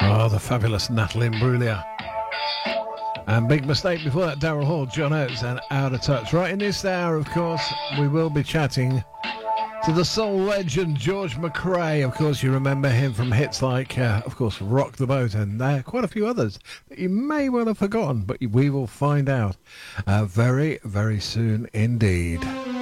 Oh, the fabulous Natalie Imbruglia. And Big Mistake before that, Daryl Hall, John Oates and Out of Touch. Right in this hour, of course, we will be chatting to the soul legend George McRae. Of course, you remember him from hits like, of course, Rock the Boat and quite a few others that you may well have forgotten, but we will find out very, very soon indeed.